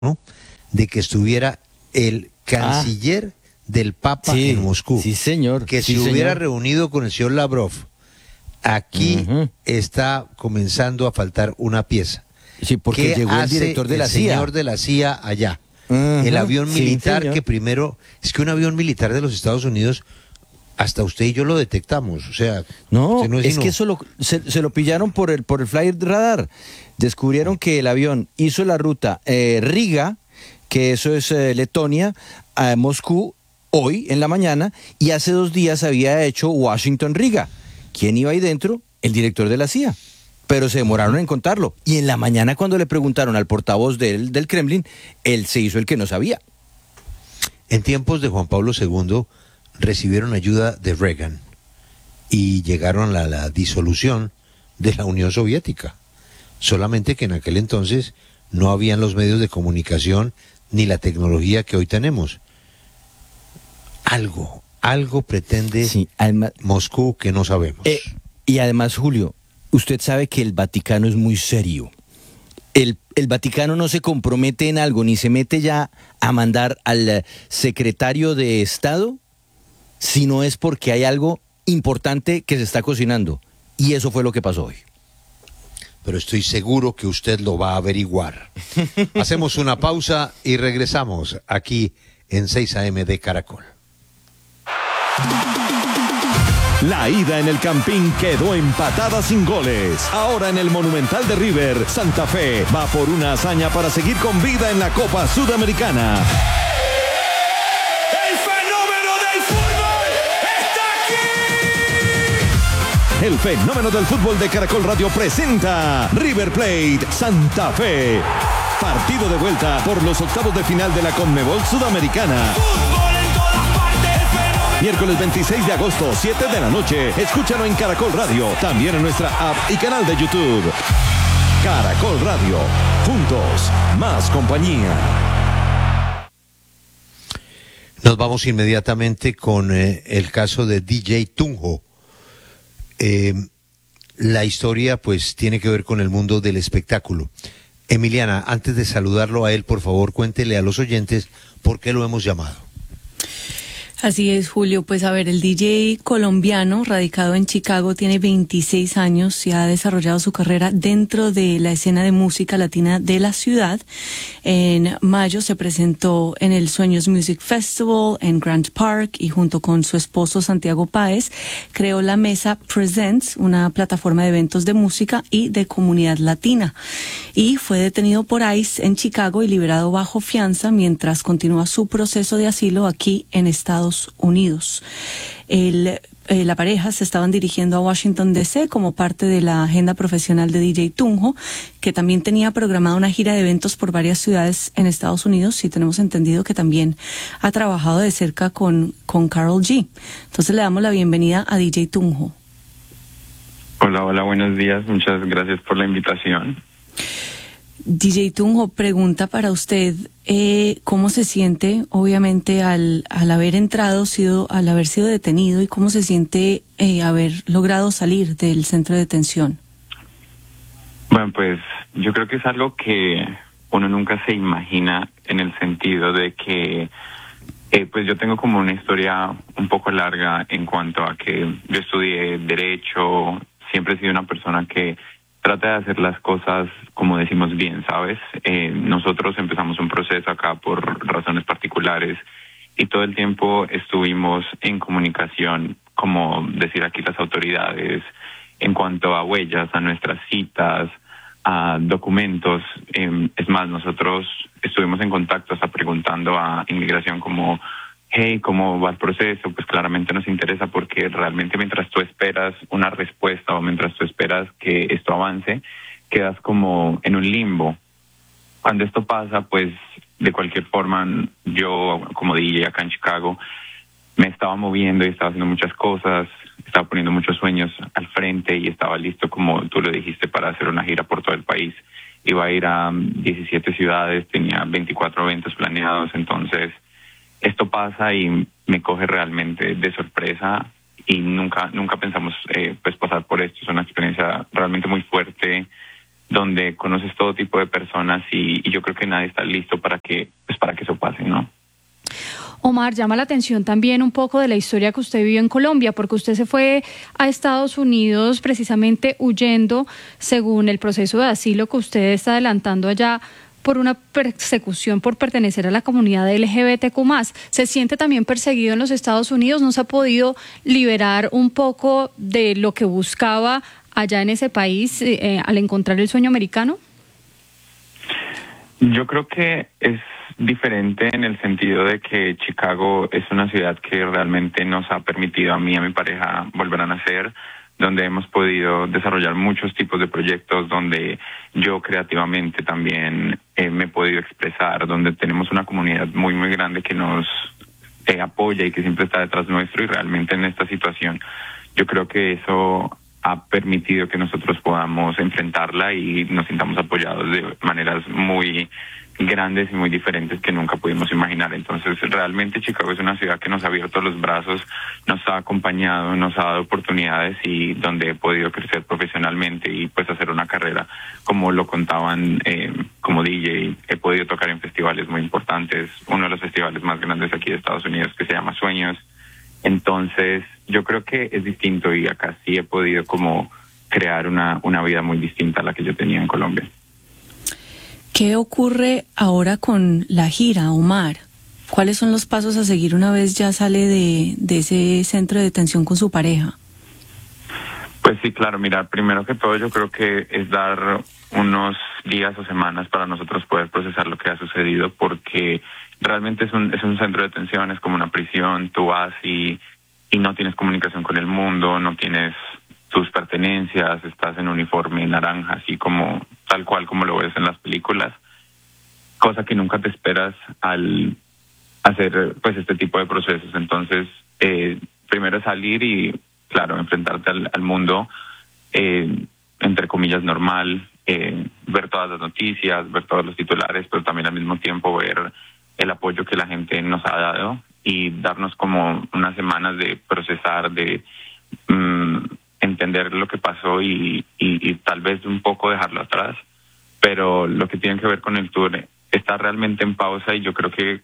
¿no? De que estuviera el canciller del Papa en Moscú. Sí, señor. Que sí, se hubiera señor. reunido con el señor Lavrov. Aquí está comenzando a faltar una pieza. Sí, porque ¿Qué llegó el hace director de la el CIA. señor de la CIA allá? El avión Sí, militar señor. que primero... Es que un avión militar de los Estados Unidos, hasta usted y yo lo detectamos. O sea, No, usted no es sino- que eso se lo pillaron por el flight radar. Descubrieron que el avión hizo la ruta Riga, que eso es Letonia, a Moscú, hoy en la mañana, y hace 2 días había hecho Washington-Riga. ¿Quién iba ahí dentro? El director de la CIA. Pero se demoraron en contarlo. Y en la mañana, cuando le preguntaron al portavoz del Kremlin, él se hizo el que no sabía. En tiempos de Juan Pablo II recibieron ayuda de Reagan y llegaron a la disolución de la Unión Soviética. Solamente que en aquel entonces no habían los medios de comunicación ni la tecnología que hoy tenemos. Algo pretende Sí, además, Moscú que no sabemos. y además, Julio, usted sabe que el Vaticano es muy serio. El Vaticano no se compromete en algo, ni se mete ya a mandar al secretario de Estado, si no es porque hay algo importante que se está cocinando. Y eso fue lo que pasó hoy. Pero estoy seguro que usted lo va a averiguar. Hacemos una pausa y regresamos aquí en 6 AM de Caracol. La ida en el Campín quedó empatada sin goles. Ahora en el Monumental de River, Santa Fe va por una hazaña para seguir con vida en la Copa Sudamericana. ¡El fenómeno del fútbol está aquí! El fenómeno del fútbol de Caracol Radio presenta River Plate Santa Fe. Partido de vuelta por los octavos de final de la Conmebol Sudamericana. ¡Fútbol en todas partes! ¡Fenómeno! Miércoles 26 de agosto, 7 de la noche. Escúchalo en Caracol Radio, también en nuestra app y canal de YouTube. Caracol Radio, juntos, más compañía. Nos vamos inmediatamente con el caso de DJ Tunjo. La historia pues tiene que ver con el mundo del espectáculo. Emiliana, antes de saludarlo a él, por favor, cuéntele a los oyentes por qué lo hemos llamado. Así es, Julio. Pues a ver, el DJ colombiano radicado en Chicago tiene 26 años y ha desarrollado su carrera dentro de la escena de música latina de la ciudad. En mayo se presentó en el Sueños Music Festival en Grant Park y junto con su esposo Santiago Páez creó la Mesa Presents, una plataforma de eventos de música y de comunidad latina. Y fue detenido por ICE en Chicago y liberado bajo fianza mientras continúa su proceso de asilo aquí en Estados Unidos. La pareja se estaban dirigiendo a Washington D.C. como parte de la agenda profesional de DJ Tunjo, que también tenía programada una gira de eventos por varias ciudades en Estados Unidos, y tenemos entendido que también ha trabajado de cerca con Karol G. Entonces le damos la bienvenida a DJ Tunjo. Hola, buenos días. Muchas gracias por la invitación. DJ Tunjo, pregunta para usted, ¿cómo se siente, obviamente, al haber al haber sido detenido, y cómo se siente haber logrado salir del centro de detención? Bueno, pues yo creo que es algo que uno nunca se imagina, en el sentido de que pues yo tengo como una historia un poco larga en cuanto a que yo estudié Derecho, siempre he sido una persona que trata de hacer las cosas como decimos bien, ¿sabes? Nosotros empezamos un proceso acá por razones particulares y todo el tiempo estuvimos en comunicación, como decir aquí las autoridades, en cuanto a huellas, a nuestras citas, a documentos. Es más, nosotros estuvimos en contacto hasta preguntando a Inmigración como, hey, ¿cómo va el proceso? Pues claramente nos interesa, porque realmente mientras tú esperas una respuesta o mientras tú esperas que esto avance, quedas como en un limbo. Cuando esto pasa, pues de cualquier forma, yo como DJ acá en Chicago me estaba moviendo y estaba haciendo muchas cosas, estaba poniendo muchos sueños al frente y estaba listo, como tú lo dijiste, para hacer una gira por todo el país. Iba a ir a 17 ciudades, tenía 24 eventos planeados, entonces esto pasa y me coge realmente de sorpresa y nunca pensamos pues pasar por esto. Es una experiencia realmente muy fuerte donde conoces todo tipo de personas y yo creo que nadie está listo para que eso pase, ¿no? Omar, llama la atención también un poco de la historia que usted vivió en Colombia, porque usted se fue a Estados Unidos precisamente huyendo, según el proceso de asilo que usted está adelantando allá, por una persecución por pertenecer a la comunidad LGBTQ+. ¿Se siente también perseguido en los Estados Unidos? ¿No se ha podido liberar un poco de lo que buscaba allá en ese país al encontrar el sueño americano? Yo creo que es diferente en el sentido de que Chicago es una ciudad que realmente nos ha permitido a mí y a mi pareja volver a nacer, donde hemos podido desarrollar muchos tipos de proyectos, donde yo creativamente también me he podido expresar, donde tenemos una comunidad muy, muy grande que nos apoya y que siempre está detrás nuestro, y realmente en esta situación yo creo que eso ha permitido que nosotros podamos enfrentarla y nos sintamos apoyados de maneras muy grandes y muy diferentes que nunca pudimos imaginar. Entonces, realmente Chicago es una ciudad que nos ha abierto los brazos, nos ha acompañado, nos ha dado oportunidades y donde he podido crecer profesionalmente y pues hacer una carrera, como lo contaban, como DJ. He podido tocar en festivales muy importantes, uno de los festivales más grandes aquí de Estados Unidos que se llama Sueños. Entonces, yo creo que es distinto y acá sí he podido como crear una vida muy distinta a la que yo tenía en Colombia. ¿Qué ocurre ahora con la gira, Omar? ¿Cuáles son los pasos a seguir una vez ya sale de ese centro de detención con su pareja? Pues sí, claro, mira, primero que todo yo creo que es dar unos días o semanas para nosotros poder procesar lo que ha sucedido, porque realmente es un centro de detención, es como una prisión. Tú vas y no tienes comunicación con el mundo, no tienes tus pertenencias, estás en uniforme naranja, así como tal cual como lo ves en las películas, cosa que nunca te esperas al hacer pues este tipo de procesos. Entonces, primero es salir y, claro, enfrentarte al mundo, entre comillas, normal, ver todas las noticias, ver todos los titulares, pero también al mismo tiempo ver el apoyo que la gente nos ha dado y darnos como unas semanas de procesar, de entender lo que pasó y tal vez un poco dejarlo atrás. Pero lo que tiene que ver con el tour está realmente en pausa, y yo creo que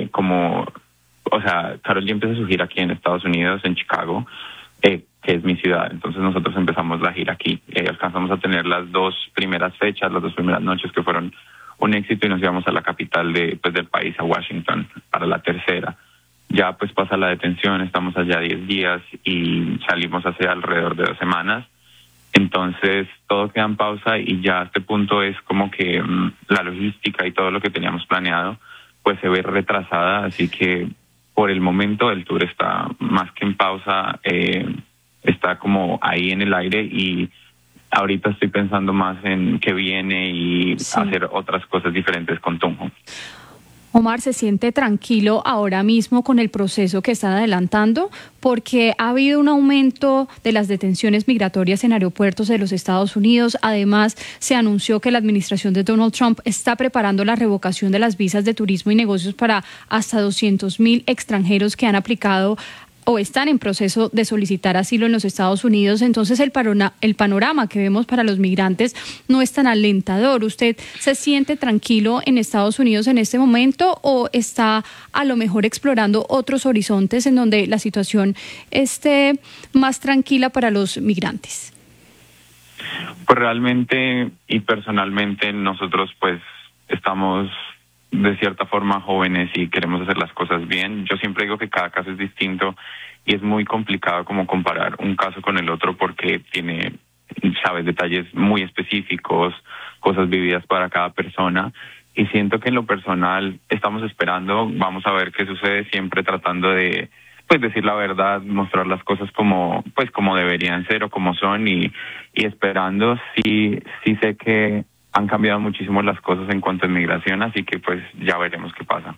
Karol G empieza su gira aquí en Estados Unidos, en Chicago, que es mi ciudad. Entonces nosotros empezamos la gira aquí. Alcanzamos a tener las dos primeras fechas, las dos primeras noches que fueron un éxito, y nos íbamos a la capital del país, a Washington, para la tercera. Ya pues pasa la detención, estamos allá 10 días y salimos hace alrededor de 2 semanas. Entonces todo queda en pausa y ya a este punto es como que la logística y todo lo que teníamos planeado pues se ve retrasada, así que por el momento el tour está más que en pausa, está como ahí en el aire, y ahorita estoy pensando más en qué viene y hacer otras cosas diferentes con Tunjo. Omar, ¿se siente tranquilo ahora mismo con el proceso que están adelantando? Porque ha habido un aumento de las detenciones migratorias en aeropuertos de los Estados Unidos. Además, se anunció que la administración de Donald Trump está preparando la revocación de las visas de turismo y negocios para hasta 200,000 extranjeros que han aplicado o están en proceso de solicitar asilo en los Estados Unidos. Entonces el panorama que vemos para los migrantes no es tan alentador. ¿Usted se siente tranquilo en Estados Unidos en este momento, o está a lo mejor explorando otros horizontes en donde la situación esté más tranquila para los migrantes? Pues realmente y personalmente nosotros pues estamos de cierta forma jóvenes y queremos hacer las cosas bien. Yo siempre digo que cada caso es distinto y es muy complicado como comparar un caso con el otro, porque tiene, detalles muy específicos, cosas vividas para cada persona, y siento que en lo personal estamos esperando, vamos a ver qué sucede, siempre tratando de pues decir la verdad, mostrar las cosas como deberían ser o como son, y esperando. Sí sé que han cambiado muchísimo las cosas en cuanto a inmigración, así que pues ya veremos qué pasa.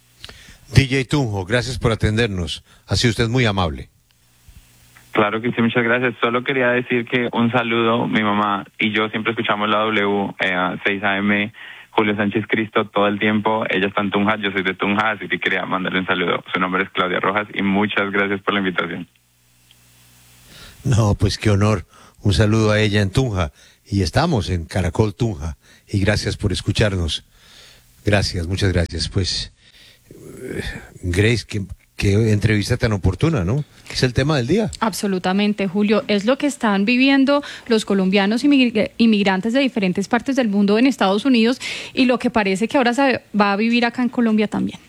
DJ Tunjo, gracias por atendernos. Ha sido usted muy amable. Claro que sí, muchas gracias. Solo quería decir que un saludo, mi mamá y yo siempre escuchamos la W 6 AM, Julio Sánchez Cristo, todo el tiempo. Ella está en Tunja, yo soy de Tunja, así que quería mandarle un saludo. Su nombre es Claudia Rojas y muchas gracias por la invitación. No, pues qué honor. Un saludo a ella en Tunja y estamos en Caracol Tunja. Y gracias por escucharnos. Gracias, muchas gracias. Pues, Grace, qué entrevista tan oportuna, ¿no? Es el tema del día. Absolutamente, Julio. Es lo que están viviendo los colombianos inmigrantes de diferentes partes del mundo en Estados Unidos y lo que parece que ahora se va a vivir acá en Colombia también.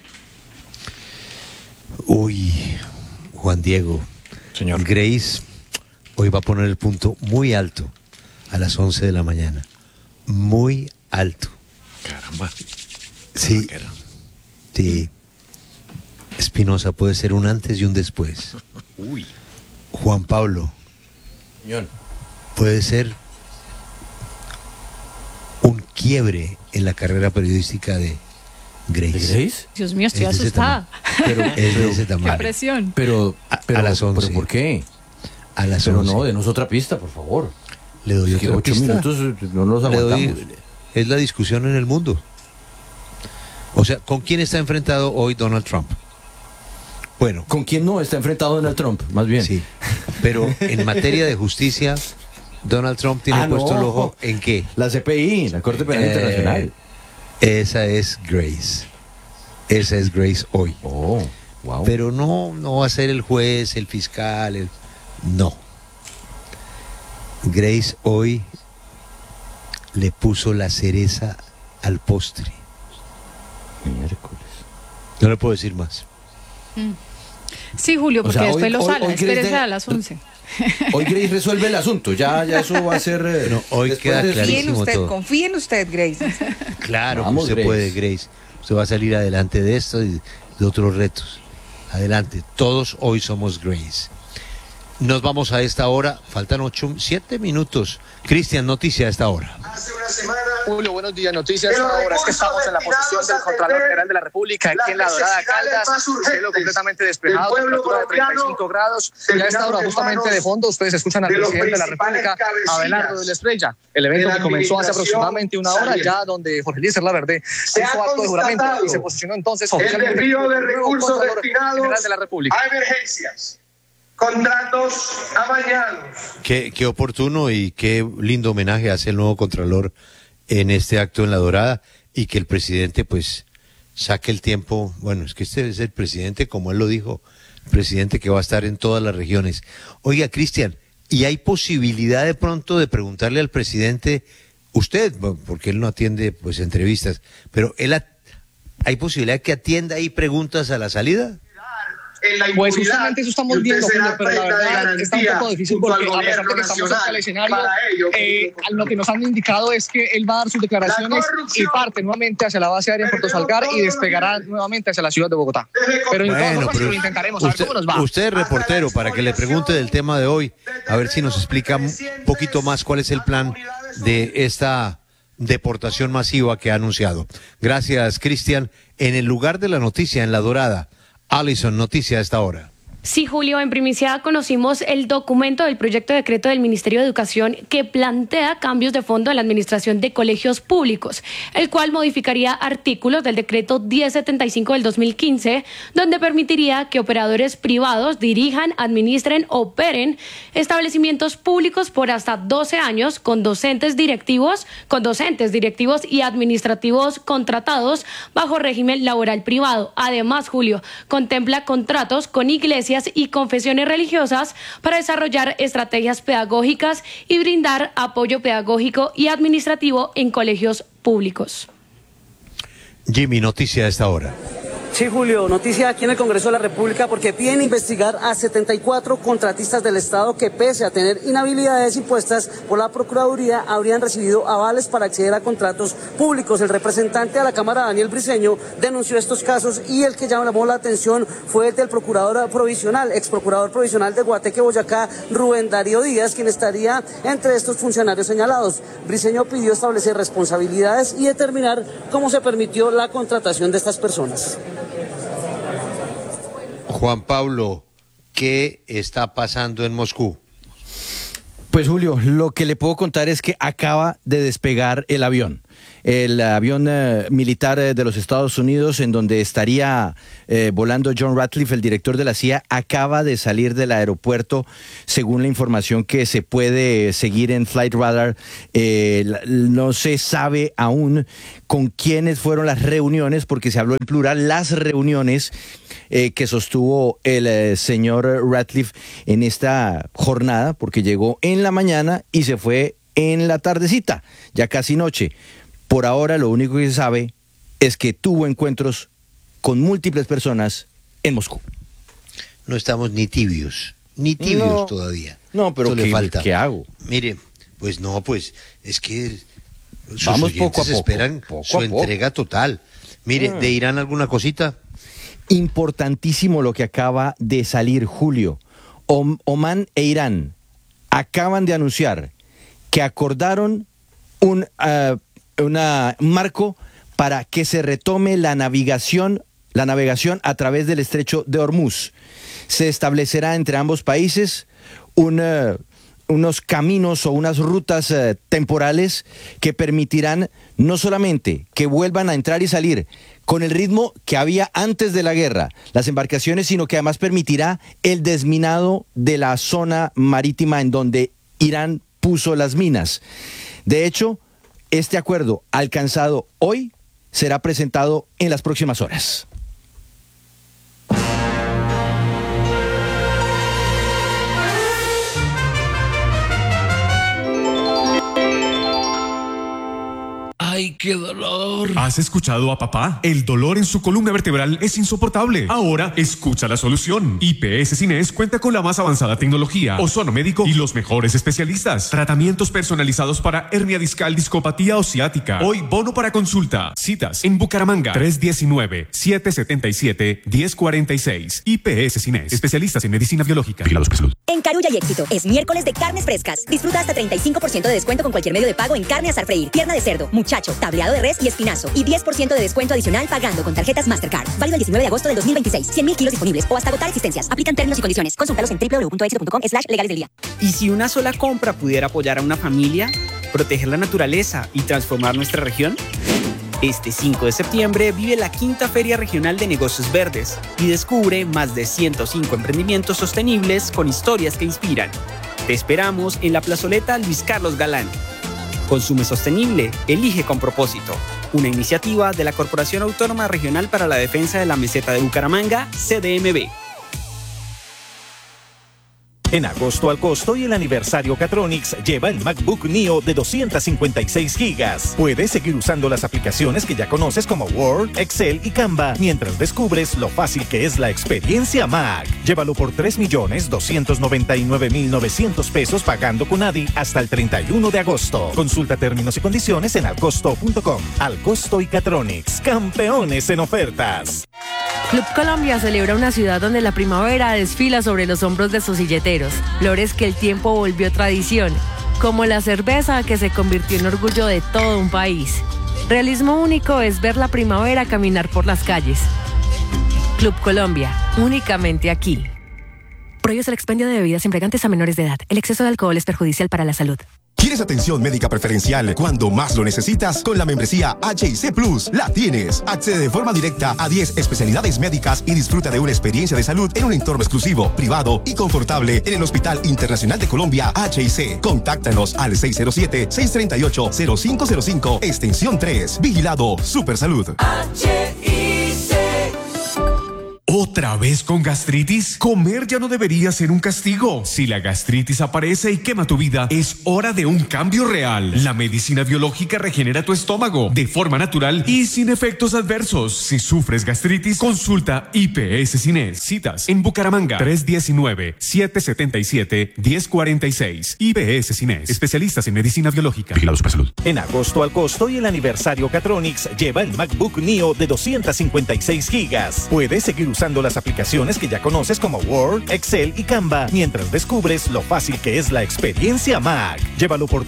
Uy, Juan Diego. Señor. Grace hoy va a poner el punto muy alto a las 11 de la mañana. Muy alto. Caramba. Sí. Sí. Espinosa, puede ser un antes y un después. Uy. Juan Pablo, Señor. puede ser un quiebre en la carrera periodística de Grace. ¿De Grace? Dios mío, estoy Es de ese asustada. Pero es de ese Qué tamaño. presión. Pero, A las 11. ¿Pero por qué? A las Pero 11. no, denos otra pista, por favor. Le doy Es que otra 8 pista. minutos no los Le doy- aguantamos. es la discusión en el mundo. O sea, ¿con quién está enfrentado hoy Donald Trump? Bueno, ¿Con quién no está enfrentado Donald Trump? Más bien. sí. Pero en materia de justicia, Donald Trump tiene puesto el ojo en qué. La CPI, la Corte Penal Internacional. Esa es Grace. Esa es Grace hoy. Oh, wow. Pero no va a ser el juez, el fiscal, no. Grace hoy le puso la cereza al postre. Miércoles. No le puedo decir más. Sí, Julio, O porque sea, después hoy- lo hoy- sala, hoy espérese Grace de- a las 11. Hoy Grace resuelve el asunto. Ya eso va a ser. No, hoy después queda de- clarísimo todo. Confíe en usted, Grace. Claro, que Vamos, usted Grace. puede, Grace. Usted va a salir adelante de esto y de otros retos. Adelante. Todos hoy somos Grace. Nos vamos a esta hora. Faltan 7 minutos. Cristian, noticia a esta hora. Hace una semana, Julio, buenos días. Noticias ahora es que estamos en la posición del Contralor General de la República aquí en La Dorada, Caldas, cielo completamente despejado, temperatura de 35 grados. Y a esta hora justamente de fondo ustedes escuchan al presidente de la República, Abelardo de la Estrella. El evento que comenzó hace aproximadamente una hora, ya donde Jorge Eliezer Laverde hizo acto de juramento y se posicionó entonces el oficialmente desvío de como nuevo recursos Contralor destinados General de la República. a emergencias, contratos amañados. Qué oportuno y qué lindo homenaje hace el nuevo Contralor en este acto en La Dorada, y que el presidente pues saque el tiempo. Bueno, es que este es el presidente, como él lo dijo, el presidente que va a estar en todas las regiones. Oiga, Cristian, ¿y hay posibilidad de pronto de preguntarle al presidente, usted, bueno, porque él no atiende pues entrevistas, pero hay posibilidad que atienda ahí preguntas a la salida? En la Pues impunidad, justamente eso estamos y usted viendo, será Julio, pero la prenda de verdad está un garantía poco difícil junto al porque a pesar de que gobierno estamos cerca del escenario, para ello, lo que nos han indicado es que él va a dar sus declaraciones y parte nuevamente hacia la base aérea en Puerto Salgar y despegará nuevamente hacia la ciudad de Bogotá. Pero en todas formas lo intentaremos, a ver cómo nos va. Usted es reportero, para que le pregunte del tema de hoy, a ver si nos explica un poquito más cuál es el plan de esta deportación masiva que ha anunciado. Gracias, Cristian. En el lugar de la noticia, en La Dorada, Alison, noticia a esta hora. Sí, Julio, en primicia conocimos el documento del proyecto de decreto del Ministerio de Educación que plantea cambios de fondo en la administración de colegios públicos, el cual modificaría artículos del decreto 1075 del 2015, donde permitiría que operadores privados dirijan, administren, operen establecimientos públicos por hasta 12 años con docentes directivos y administrativos contratados bajo régimen laboral privado. Además, Julio, contempla contratos con iglesias y confesiones religiosas para desarrollar estrategias pedagógicas y brindar apoyo pedagógico y administrativo en colegios públicos. Jimmy, noticia a esta hora. Sí, Julio, noticia aquí en el Congreso de la República porque piden investigar a 74 contratistas del Estado que, pese a tener inhabilidades impuestas por la Procuraduría, habrían recibido avales para acceder a contratos públicos. El representante a la Cámara, Daniel Briceño, denunció estos casos y el que llamó la atención fue el del procurador provisional, ex procurador provisional de Guateque, Boyacá, Rubén Darío Díaz, quien estaría entre estos funcionarios señalados. Briceño pidió establecer responsabilidades y determinar cómo se permitió la contratación de estas personas. Juan Pablo, ¿qué está pasando en Moscú? Pues Julio, lo que le puedo contar es que acaba de despegar el avión. el avión militar de los Estados Unidos, en donde estaría volando John Ratcliffe, el director de la CIA, acaba de salir del aeropuerto, según la información que se puede seguir en Flight Radar. No se sabe aún con quiénes fueron las reuniones, porque se habló en plural, las reuniones que sostuvo el señor Ratcliffe en esta jornada, porque llegó en la mañana y se fue en la tardecita, ya casi noche. Por ahora lo único que se sabe es que tuvo encuentros con múltiples personas en Moscú. No estamos ni tibios todavía. No, pero le falta. ¿Qué hago? Mire, pues no, pues es que sus vamos poco a poco, esperan su entrega total. Mire, ¿de Irán alguna cosita? Importantísimo lo que acaba de salir, Julio. Omán e Irán acaban de anunciar que acordaron un marco para que se retome la navegación a través del estrecho de Hormuz. Se establecerá entre ambos países unos caminos o unas rutas temporales que permitirán no solamente que vuelvan a entrar y salir con el ritmo que había antes de la guerra las embarcaciones, sino que además permitirá el desminado de la zona marítima en donde Irán puso las minas. De hecho, este acuerdo alcanzado hoy será presentado en las próximas horas. ¡Ay, qué dolor! ¿Has escuchado a papá? El dolor en su columna vertebral es insoportable. Ahora, escucha la solución. IPS Cines cuenta con la más avanzada tecnología, ozono médico y los mejores especialistas. Tratamientos personalizados para hernia discal, discopatía o ciática. Hoy, bono para consulta. Citas en Bucaramanga, 319-777-1046. IPS Cines, especialistas en medicina biológica. Vigilados por salud. En Carulla y Éxito, es miércoles de carnes frescas. Disfruta hasta 35% de descuento con cualquier medio de pago en carne asar freír, pierna de cerdo, muchacho, tableado de res y espinazo. Y 10% de descuento adicional pagando con tarjetas Mastercard. Válido el 19 de agosto del 2026. 100.000 kilos disponibles o hasta agotar existencias. Aplican términos y condiciones. Consúltalos en www.exito.com/legales del día. ¿Y si una sola compra pudiera apoyar a una familia, proteger la naturaleza y transformar nuestra región? Este 5 de septiembre vive la quinta Feria Regional de Negocios Verdes y descubre más de 105 emprendimientos sostenibles con historias que inspiran. Te esperamos en la plazoleta Luis Carlos Galán. Consume sostenible, elige con propósito. Una iniciativa de la Corporación Autónoma Regional para la Defensa de la Meseta de Bucaramanga, CDMB. En agosto al costo y el aniversario Catronics lleva el MacBook Neo de 256 gigas. Puedes seguir usando las aplicaciones que ya conoces como Word, Excel y Canva mientras descubres lo fácil que es la experiencia Mac. Llévalo por 3.299.900 pesos pagando con ADI hasta el 31 de agosto. Consulta términos y condiciones en alcosto.com. Al Costo y Catronics, campeones en ofertas. Club Colombia celebra una ciudad donde la primavera desfila sobre los hombros de sus silleteros, flores que el tiempo volvió tradición, como la cerveza que se convirtió en orgullo de todo un país. Realismo único es ver la primavera caminar por las calles. Club Colombia, únicamente aquí. Prohíbe el expendio de bebidas embriagantes a menores de edad. El exceso de alcohol es perjudicial para la salud. ¿Quieres atención médica preferencial cuando más lo necesitas? Con la membresía HIC Plus la tienes. Accede de forma directa a 10 especialidades médicas y disfruta de una experiencia de salud en un entorno exclusivo, privado y confortable en el Hospital Internacional de Colombia HIC. Contáctanos al 607-638-0505, extensión 3. Vigilado Supersalud. ¿Otra vez con gastritis? Comer ya no debería ser un castigo. Si la gastritis aparece y quema tu vida, es hora de un cambio real. La medicina biológica regenera tu estómago de forma natural y sin efectos adversos. Si sufres gastritis, consulta IPS Cines. Citas en Bucaramanga, 319-777-1046. IPS Cines, especialistas en medicina biológica. Vigilados por salud. En agosto al costo y el aniversario Catronics lleva el MacBook Neo de 256 gigas. Puedes seguir usando las aplicaciones que ya conoces como Word, Excel y Canva mientras descubres lo fácil que es la experiencia Mac. Llévalo por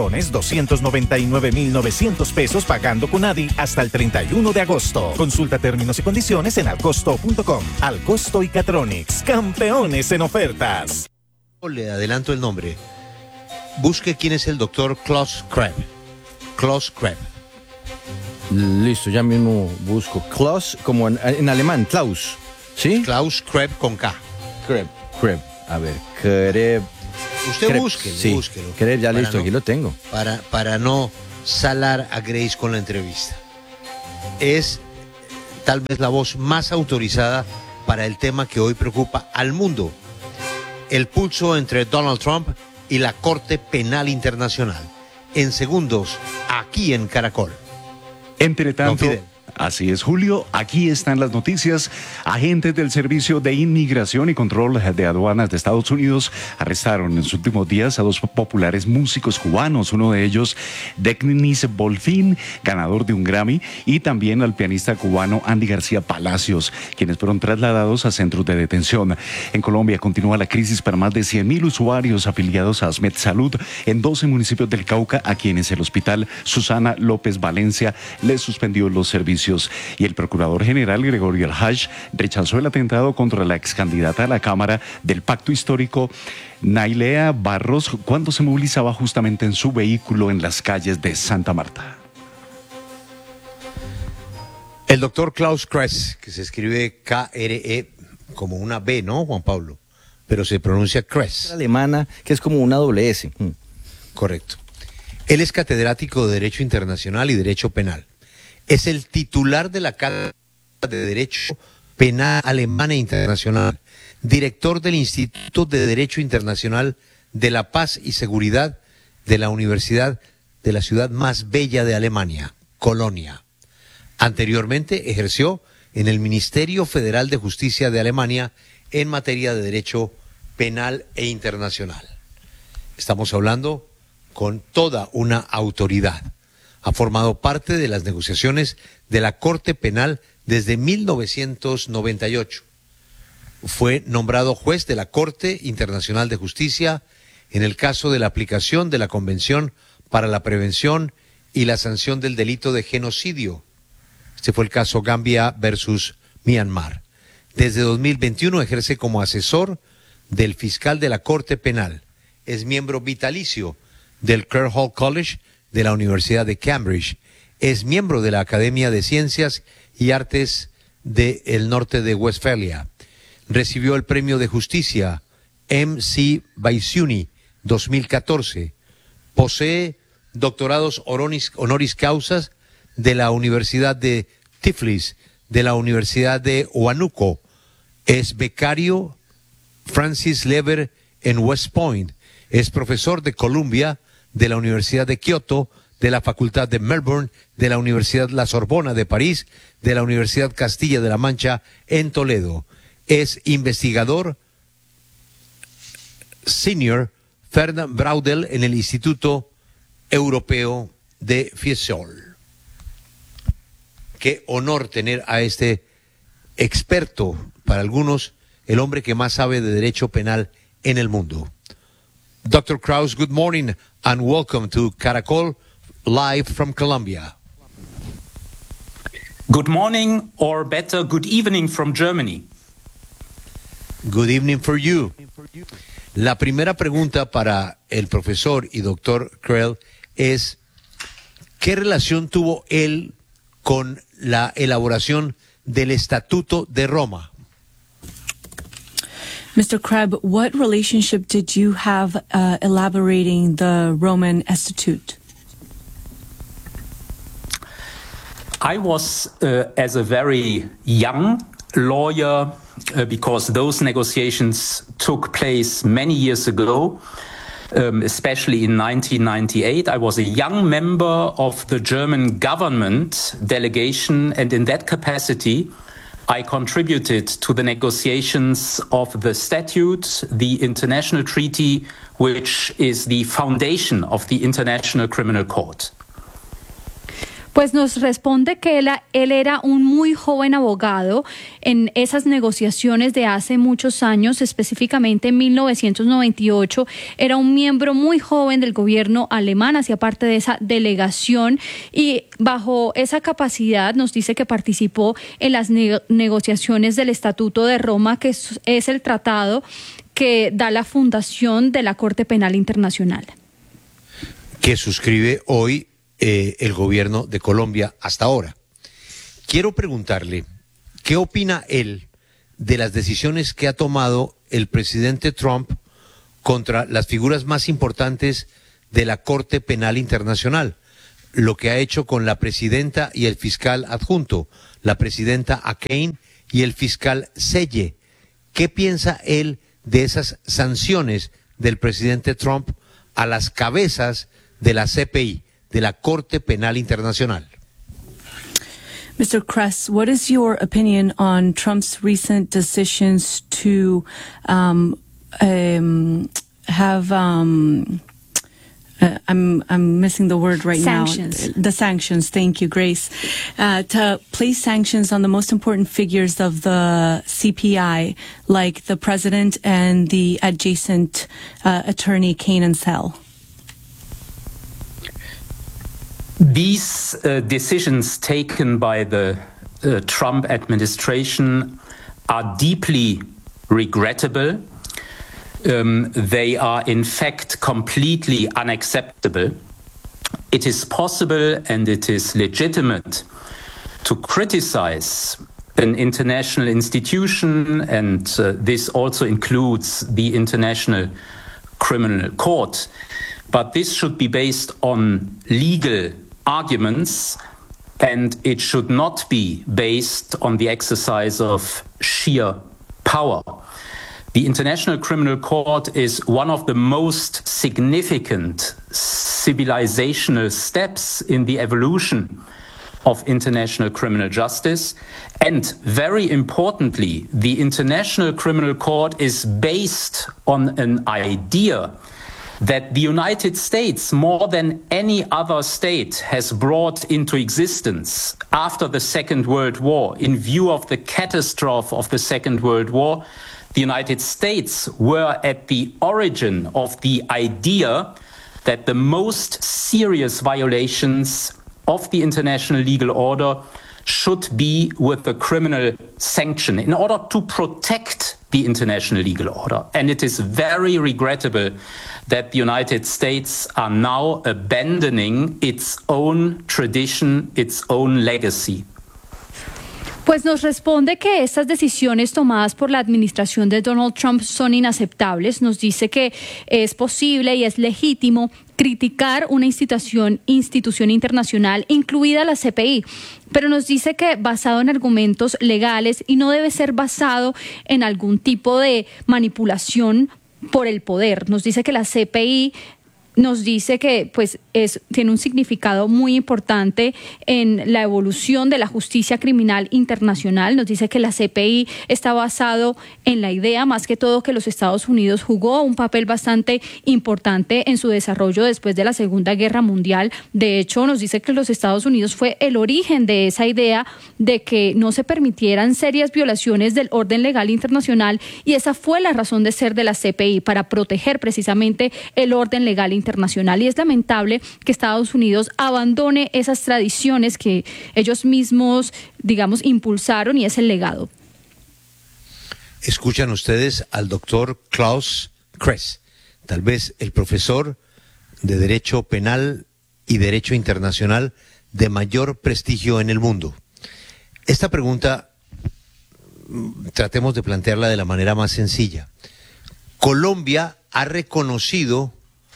3.299.900 pesos pagando con ADI hasta el 31 de agosto. Consulta términos y condiciones en alcosto.com. Al Costo y Catronics, campeones en ofertas. Le adelanto el nombre. Busque quién es el doctor Klaus Kreb. Klaus Kreb. Listo, ya mismo busco. Klaus, como en alemán, Klaus. ¿Sí? Klaus Kreb con K. Kreb. A ver, Kreb. Usted búsquelo, sí. búsquelo. Kreb, ya Para listo, no- aquí lo tengo. Para no salar a Grace con la entrevista. Es tal vez la voz más autorizada para el tema que hoy preocupa al mundo. El pulso entre Donald Trump y la Corte Penal Internacional. En segundos, aquí en Caracol. Entre Don tanto, Fidel. así es, Julio. Aquí están las noticias. Agentes del Servicio de Inmigración y Control de Aduanas de Estados Unidos arrestaron en sus últimos días a dos populares músicos cubanos, uno de ellos, Denis Bolfin, ganador de un Grammy, y también al pianista cubano Andy García Palacios, quienes fueron trasladados a centros de detención. En Colombia continúa la crisis para más de 100.000 usuarios afiliados a Asmed Salud en 12 municipios del Cauca, a quienes el hospital Susana López Valencia les suspendió los servicios. Y el procurador general Gregorio Alhaj rechazó el atentado contra la excandidata a la Cámara del Pacto Histórico, Nailea Barros, cuando se movilizaba justamente en su vehículo en las calles de Santa Marta. El doctor Klaus Kress, que se escribe K-R-E como una B, ¿no, Juan Pablo? Pero se pronuncia Kress. Alemana, que es como una doble S. Correcto. Él es catedrático de Derecho Internacional y Derecho Penal. Es el titular de la Cátedra de Derecho Penal Alemana e Internacional, director del Instituto de Derecho Internacional de la Paz y Seguridad de la Universidad de la ciudad más bella de Alemania, Colonia. Anteriormente ejerció en el Ministerio Federal de Justicia de Alemania en materia de derecho penal e internacional. Estamos hablando con toda una autoridad. Ha formado parte de las negociaciones de la Corte Penal desde 1998. Fue nombrado juez de la Corte Internacional de Justicia en el caso de la aplicación de la Convención para la Prevención y la Sanción del Delito de Genocidio. Este fue el caso Gambia versus Myanmar. Desde 2021 ejerce como asesor del fiscal de la Corte Penal. Es miembro vitalicio del Kerr Hall College de la Universidad de Cambridge. Es miembro de la Academia de Ciencias y Artes del Norte de Westfalia. Recibió el Premio de Justicia M.C. Baisiuni 2014. Posee doctorados honoris causas de la Universidad de Tiflis, de la Universidad de Huánuco. Es becario Francis Lever en West Point. Es profesor de Columbia, de la Universidad de Kioto, de la Facultad de Melbourne, de la Universidad La Sorbona de París, de la Universidad Castilla de la Mancha en Toledo. Es investigador senior Ferdinand Braudel en el Instituto Europeo de Fiesole. Qué honor tener a este experto, para algunos, el hombre que más sabe de derecho penal en el mundo. Dr. Krause, good morning and welcome to Caracol, live from Colombia. Good morning, or better, good evening from Germany. Good evening for you. La primera pregunta para el profesor y doctor Krell es, ¿qué relación tuvo él con la elaboración del Estatuto de Roma? Mr. Kreb, what relationship did you have elaborating the Roman Statute? I was, as a very young lawyer, because those negotiations took place many years ago, especially in 1998. I was a young member of the German government delegation, and in that capacity, I contributed to the negotiations of the statute, the international treaty, which is the foundation of the International Criminal Court. Pues nos responde que él era un muy joven abogado en esas negociaciones de hace muchos años, específicamente en 1998. Era un miembro muy joven del gobierno alemán, hacía parte de esa delegación y bajo esa capacidad nos dice que participó en las negociaciones del Estatuto de Roma, que es el tratado que da la fundación de la Corte Penal Internacional. Que suscribe hoy el gobierno de Colombia hasta ahora. Quiero preguntarle, ¿qué opina él de las decisiones que ha tomado el presidente Trump contra las figuras más importantes de la Corte Penal Internacional? Lo que ha hecho con la presidenta y el fiscal adjunto, la presidenta McCain y el fiscal Selle. ¿Qué piensa él de esas sanciones del presidente Trump a las cabezas de la CPI, de la Corte Penal Internacional? Mr. Kress, what is your opinion on Trump's recent decisions to have I'm missing the word right sanctions. now. The sanctions. Thank you, Grace. To place sanctions on the most important figures of the CPI, like the president and the adjacent attorney, Kane and Sell. These decisions taken by the Trump administration are deeply regrettable. They are in fact completely unacceptable. It is possible and it is legitimate to criticize an international institution, and this also includes the International Criminal Court, but this should be based on legal arguments, and it should not be based on the exercise of sheer power. The International Criminal Court is one of the most significant civilizational steps in the evolution of international criminal justice. And very importantly, the International Criminal Court is based on an idea that the United States, more than any other state, has brought into existence after the Second World War. In view of the catastrophe of the Second World War, the United States were at the origin of the idea that the most serious violations of the international legal order should be with a criminal sanction in order to protect the international legal order. And it is very regrettable that the United States are now abandoning its own tradition, its own legacy. Pues nos responde que estas decisiones tomadas por la administración de Donald Trump son inaceptables. Nos dice que es posible y es legítimo criticar una institución internacional, incluida la CPI, pero nos dice que basado en argumentos legales y no debe ser basado en algún tipo de manipulación por el poder. Nos dice que la CPI nos dice que pues tiene un significado muy importante en la evolución de la justicia criminal internacional. Nos dice que la CPI está basado en la idea, más que todo, que los Estados Unidos jugó un papel bastante importante en su desarrollo después de la Segunda Guerra Mundial. De hecho, nos dice que los Estados Unidos fue el origen de esa idea de que no se permitieran serias violaciones del orden legal internacional, y esa fue la razón de ser de la CPI, para proteger precisamente el orden legal internacional. Y es lamentable que Estados Unidos abandone esas tradiciones que ellos mismos, digamos, impulsaron, y es el legado. Escuchan ustedes al doctor Klaus Kress, tal vez el profesor de Derecho Penal y Derecho Internacional de mayor prestigio en el mundo. Esta pregunta tratemos de plantearla de la manera más sencilla. Colombia ha reconocido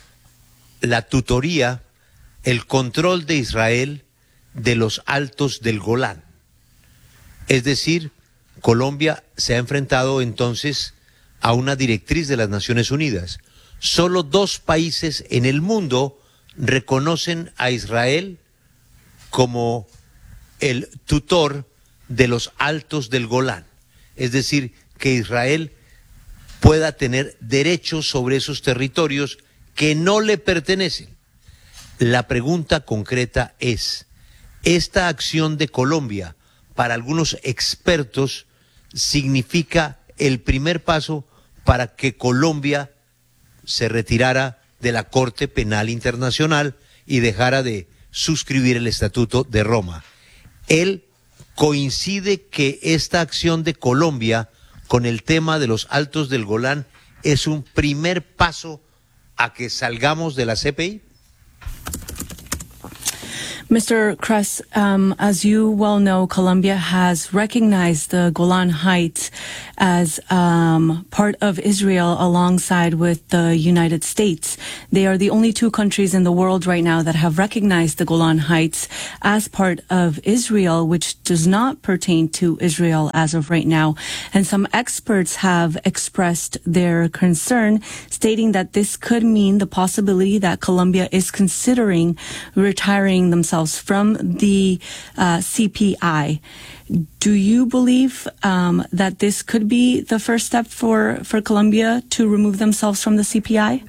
la tutoría, el control de Israel de los altos del Golán. Es decir, Colombia se ha enfrentado entonces a una directriz de las Naciones Unidas. Solo 2 países en el mundo reconocen a Israel como el tutor de los altos del Golán. Es decir, que Israel pueda tener derechos sobre esos territorios que no le pertenecen. La pregunta concreta es, ¿esta acción de Colombia, para algunos expertos, significa el primer paso para que Colombia se retirara de la Corte Penal Internacional y dejara de suscribir el Estatuto de Roma? ¿Él coincide que esta acción de Colombia con el tema de los altos del Golán es un primer paso a que salgamos de la CPI? Mr. Kress, as you well know, Colombia has recognized the Golan Heights as part of Israel alongside with the United States. They are the only two countries in the world right now that have recognized the Golan Heights as part of Israel, which does not pertain to Israel as of right now. And some experts have expressed their concern, stating that this could mean the possibility that Colombia is considering retiring themselves from the CPI. Do you believe that this could be the first step for Colombia to remove themselves from the CPI?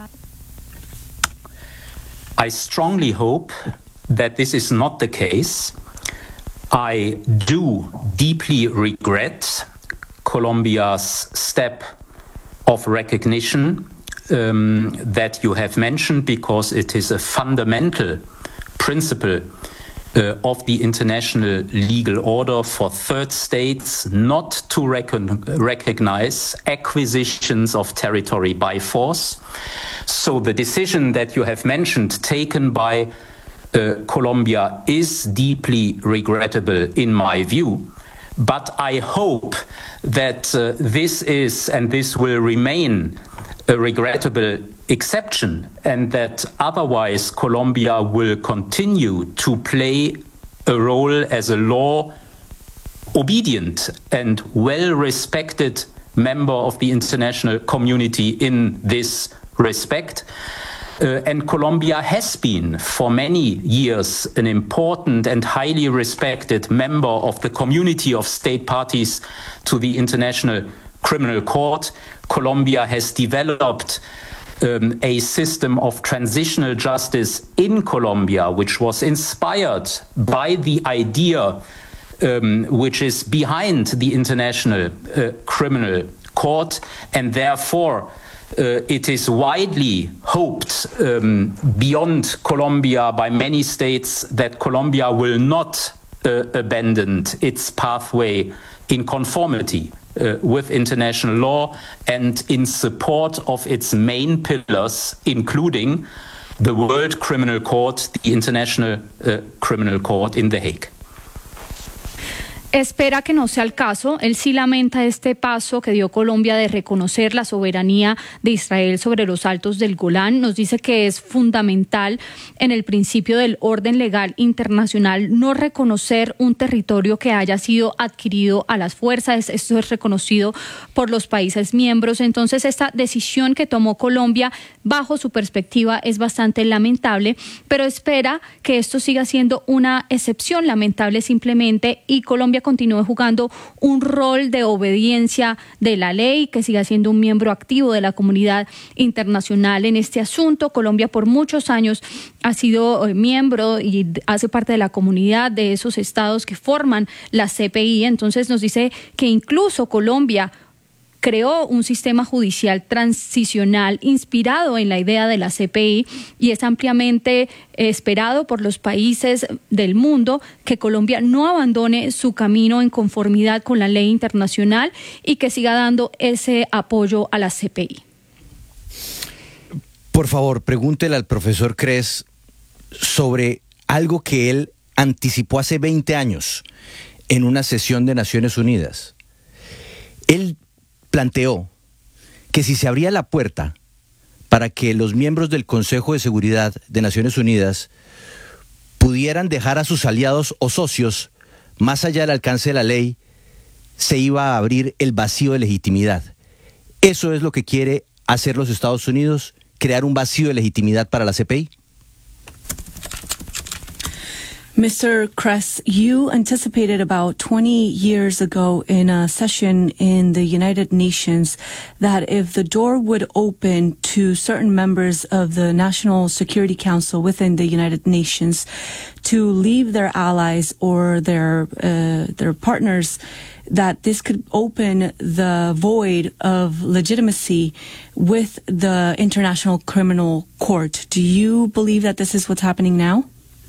I strongly hope that this is not the case. I do deeply regret Colombia's step of recognition that you have mentioned, because it is a fundamental principle of the international legal order for third states not to recognize acquisitions of territory by force. So the decision that you have mentioned, taken by Colombia, is deeply regrettable in my view. But I hope that this is and this will remain a regrettable exception, and that otherwise Colombia will continue to play a role as a law-obedient and well-respected member of the international community in this respect. And Colombia has been for many years an important and highly respected member of the community of state parties to the International Criminal Court. Colombia has developed a system of transitional justice in Colombia, which was inspired by the idea which is behind the International Criminal Court, and therefore it is widely hoped beyond Colombia by many states that Colombia will not abandon its pathway in conformity with international law and in support of its main pillars, including the World Criminal Court, the International Criminal Court in The Hague. Espera que no sea el caso. Él sí lamenta este paso que dio Colombia de reconocer la soberanía de Israel sobre los altos del Golán. Nos dice que es fundamental en el principio del orden legal internacional no reconocer un territorio que haya sido adquirido a las fuerzas. Esto es reconocido por los países miembros. Entonces, esta decisión que tomó Colombia, bajo su perspectiva, es bastante lamentable, pero espera que esto siga siendo una excepción lamentable simplemente, y Colombia continúe jugando un rol de obediencia de la ley, que siga siendo un miembro activo de la comunidad internacional en este asunto. Colombia por muchos años ha sido miembro y hace parte de la comunidad de esos estados que forman la CPI. Entonces nos dice que incluso Colombia creó un sistema judicial transicional inspirado en la idea de la CPI, y es ampliamente esperado por los países del mundo que Colombia no abandone su camino en conformidad con la ley internacional y que siga dando ese apoyo a la CPI. Por favor, pregúntele al profesor Kress sobre algo que él anticipó hace 20 años en una sesión de Naciones Unidas. Él planteó que si se abría la puerta para que los miembros del Consejo de Seguridad de Naciones Unidas pudieran dejar a sus aliados o socios más allá del alcance de la ley, se iba a abrir el vacío de legitimidad. ¿Eso es lo que quiere hacer los Estados Unidos? ¿Crear un vacío de legitimidad para la CPI? Mr. Kress, you anticipated about 20 years ago in a session in the United Nations that if the door would open to certain members of the National Security Council within the United Nations to leave their allies or their partners, that this could open the void of legitimacy with the International Criminal Court. Do you believe that this is what's happening now?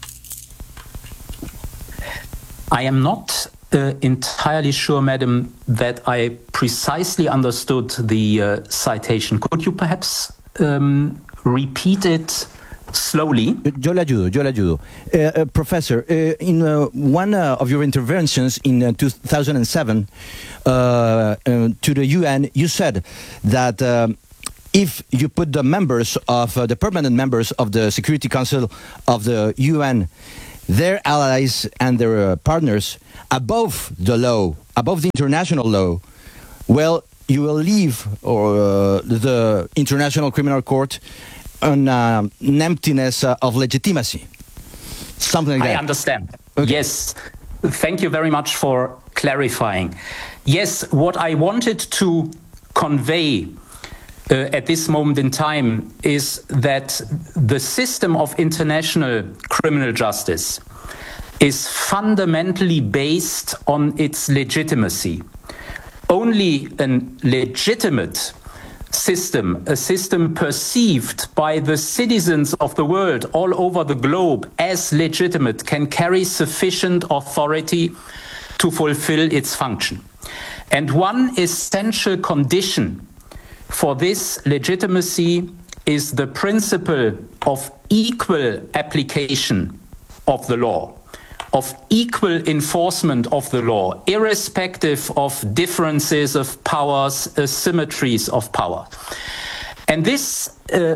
I am not entirely sure, Madam, that I precisely understood the citation. Could you perhaps repeat it slowly. Yo le ayudo. Professor, in one of your interventions in 2007 to the UN, you said that if you put the members of the permanent members of the Security Council of the UN, their allies and their partners, above the law, above the international law, well, you will leave the International Criminal Court on an emptiness of legitimacy. Something like that. I understand. Okay. Yes. Thank you very much for clarifying. Yes, what I wanted to convey at this moment in time is that the system of international criminal justice is fundamentally based on its legitimacy. Only a legitimate system, a system perceived by the citizens of the world all over the globe as legitimate, can carry sufficient authority to fulfill its function. And one essential condition for this legitimacy is the principle of equal application of the law, of equal enforcement of the law, irrespective of differences of powers, asymmetries of power. And this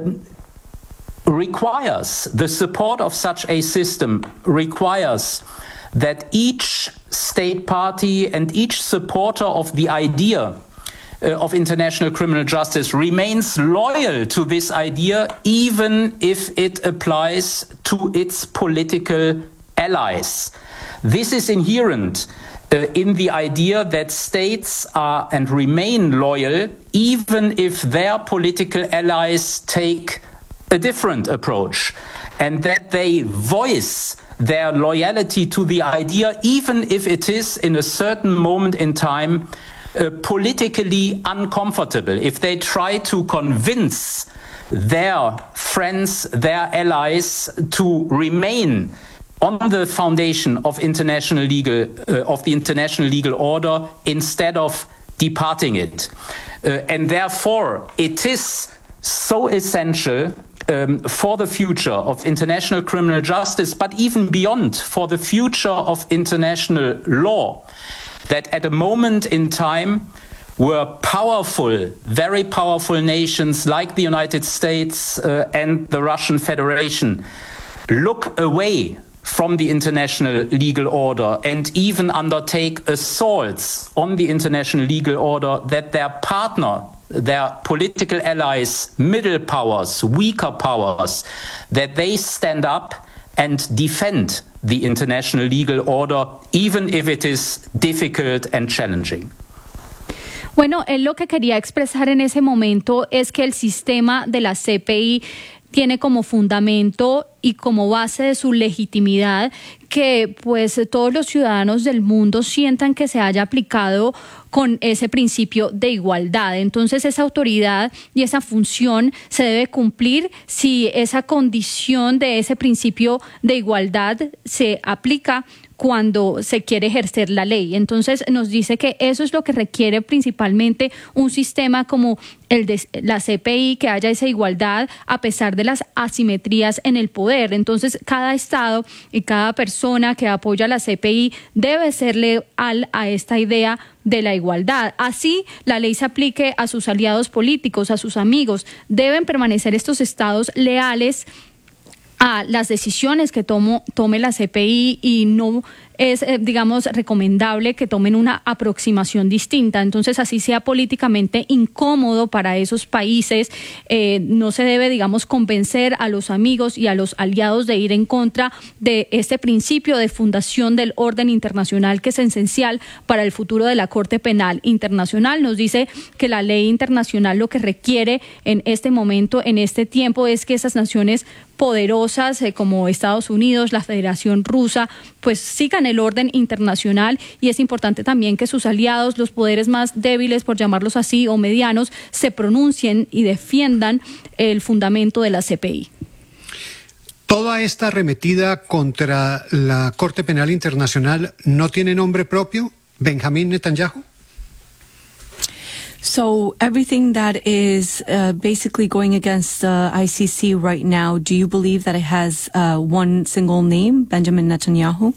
requires, the support of such a system requires that each state party and each supporter of the idea of international criminal justice remains loyal to this idea, even if it applies to its political allies. This is inherent in the idea that states are and remain loyal, even if their political allies take a different approach, and that they voice their loyalty to the idea, even if it is in a certain moment in time politically uncomfortable. If they try to convince their friends, their allies to remain on the foundation of international legal of the international legal order instead of departing it, and therefore it is so essential for the future of international criminal justice, but even beyond, for the future of international law, that at a moment in time where powerful, very powerful nations like the United States and the Russian Federation look away from the international legal order and even undertake assaults on the international legal order, that their partner, their political allies, middle powers, weaker powers, that they stand up and defend the international legal order, even if it is difficult and challenging. Bueno, él lo que quería expresar en ese momento es que el sistema de la CPI tiene como fundamento y como base de su legitimidad que pues todos los ciudadanos del mundo sientan que se haya aplicado con ese principio de igualdad. Entonces esa autoridad y esa función se debe cumplir si esa condición de ese principio de igualdad se aplica cuando se quiere ejercer la ley. Entonces nos dice que eso es lo que requiere principalmente un sistema como el de la CPI, que haya esa igualdad a pesar de las asimetrías en el poder. Entonces cada Estado y cada persona que apoya la CPI debe ser leal a esta idea de la igualdad. Así la ley se aplique a sus aliados políticos, a sus amigos. Deben permanecer estos estados leales a las decisiones que tome la CPI y no es, digamos, recomendable que tomen una aproximación distinta. Entonces, así sea políticamente incómodo para esos países, no se debe, digamos, convencer a los amigos y a los aliados de ir en contra de este principio de fundación del orden internacional, que es esencial para el futuro de la Corte Penal Internacional. Nos dice que la ley internacional lo que requiere en este momento, en este tiempo, es que esas naciones poderosas como Estados Unidos, la Federación Rusa, pues sigan el orden internacional, y es importante también que sus aliados, los poderes más débiles, por llamarlos así, o medianos, se pronuncien y defiendan el fundamento de la CPI. ¿Toda esta arremetida contra la Corte Penal Internacional no tiene nombre propio? ¿Benjamín Netanyahu? So everything that is basically going against the ICC right now, do you believe that it has one single name, Benjamin Netanyahu?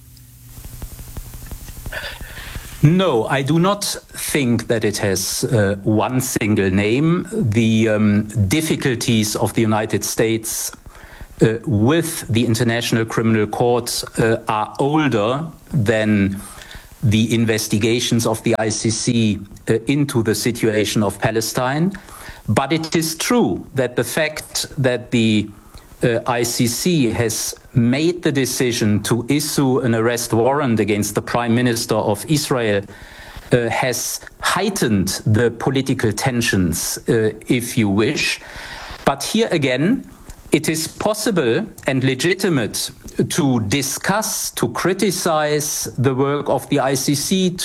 No, I do not think that it has one single name. The difficulties of the United States with the International Criminal Court are older than the investigations of the ICC into the situation of Palestine. But it is true that the fact that the ICC has made the decision to issue an arrest warrant against the Prime Minister of Israel has heightened the political tensions, if you wish. But here again, it is possible and legitimate to discuss, to criticize the work of the ICC,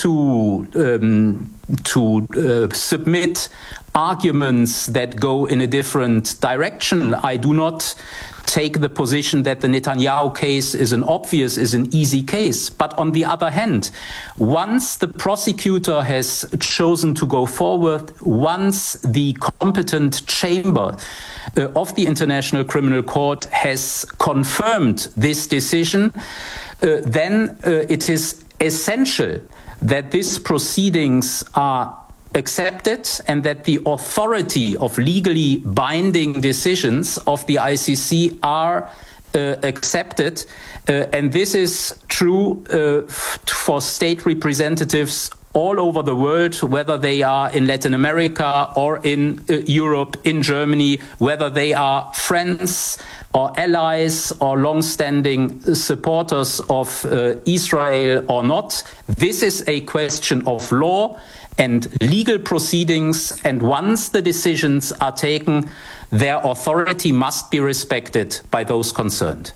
to submit arguments that go in a different direction. I do not take the position that the Netanyahu case is an easy case. But on the other hand, once the prosecutor has chosen to go forward, once the competent chamber of the International Criminal Court has confirmed this decision, then it is essential that these proceedings are accepted and that the authority of legally binding decisions of the ICC are accepted. And this is true for state representatives all over the world, whether they are in Latin America or in Europe, in Germany, whether they are friends or allies or long-standing supporters of Israel or not. This is a question of law and legal proceedings, and once the decisions are taken, their authority must be respected by those concerned.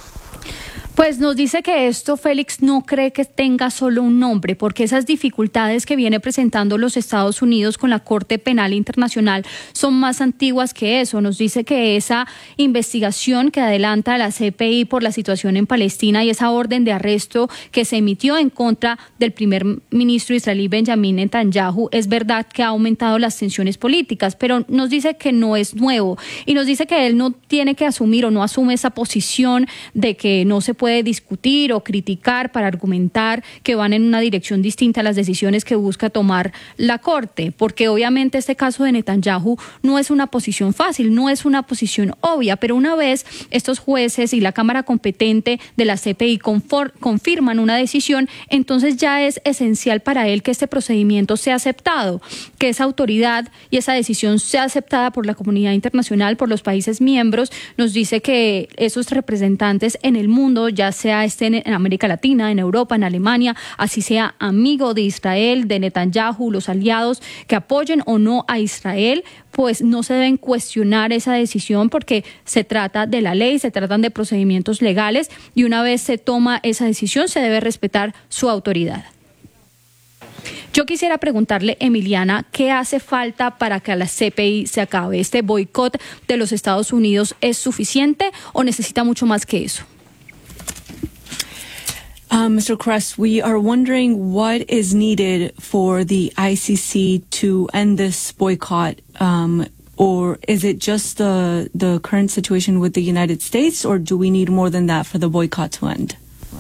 Pues nos dice que esto, Félix, no cree que tenga solo un nombre, porque esas dificultades que viene presentando los Estados Unidos con la Corte Penal Internacional son más antiguas que eso. Nos dice que esa investigación que adelanta la CPI por la situación en Palestina y esa orden de arresto que se emitió en contra del primer ministro israelí Benjamin Netanyahu, es verdad que ha aumentado las tensiones políticas, pero nos dice que no es nuevo y nos dice que él no tiene que asumir o no asume esa posición de que no se puede discutir o criticar para argumentar que van en una dirección distinta a las decisiones que busca tomar la Corte, porque obviamente este caso de Netanyahu no es una posición fácil, no es una posición obvia, pero una vez estos jueces y la Cámara competente de la CPI confirman una decisión, entonces ya es esencial para él que este procedimiento sea aceptado, que esa autoridad y esa decisión sea aceptada por la comunidad internacional, por los países miembros. Nos dice que esos representantes en el mundo, ya sea estén en América Latina, en Europa, en Alemania, así sea amigo de Israel, de Netanyahu, los aliados que apoyen o no a Israel, pues no se deben cuestionar esa decisión porque se trata de la ley, se tratan de procedimientos legales y una vez se toma esa decisión se debe respetar su autoridad. Yo quisiera preguntarle, Emiliana, ¿qué hace falta para que la CPI se acabe? ¿Este boicot de los Estados Unidos es suficiente o necesita mucho más que eso? Mr. Kress, we are wondering what is needed for the ICC to end this boycott, or is it just the current situation with the United States, or do we need more than that for the boycott to end?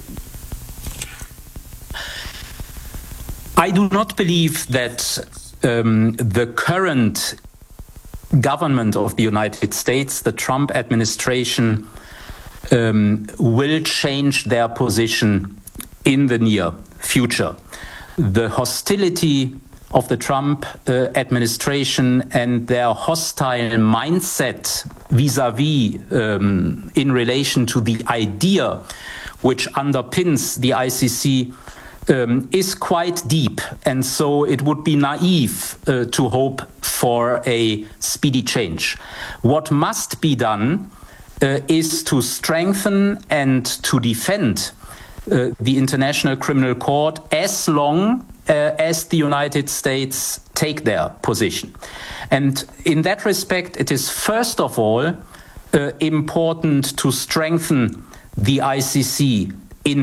I do not believe that the current government of the United States, the Trump administration, will change their position in the near future. The hostility of the Trump administration and their hostile mindset vis-à-vis in relation to the idea which underpins the ICC is quite deep, and so it would be naive to hope for a speedy change. What must be done is to strengthen and to defend the International Criminal Court as long as the United States take their position. And in that respect, it is first of all important to strengthen the ICC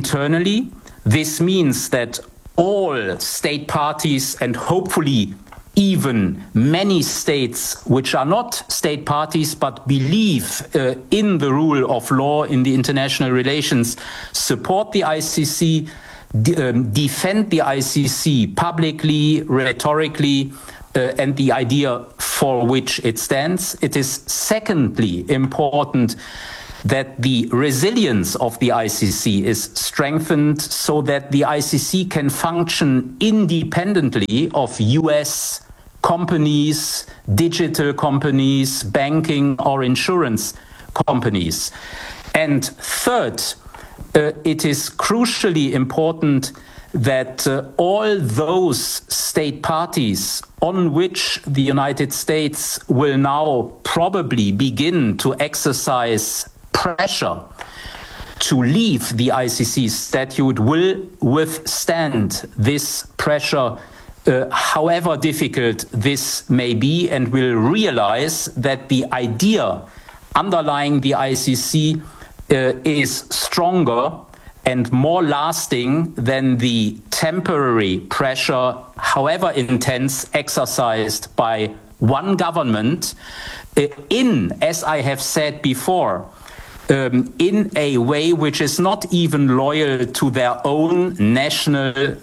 internally. This means that all state parties and hopefully even many states which are not state parties but believe in the rule of law in the international relations support the ICC, defend the ICC publicly, rhetorically, and the idea for which it stands. It is secondly important that the resilience of the ICC is strengthened so that the ICC can function independently of US companies, digital companies, banking or insurance companies. And third, it is crucially important that all those state parties on which the United States will now probably begin to exercise pressure to leave the ICC statute will withstand this pressure, however difficult this may be, and will realize that the idea underlying the ICC is stronger and more lasting than the temporary pressure, however intense, exercised by one government in, as I have said before, in a way which is not even loyal to their own national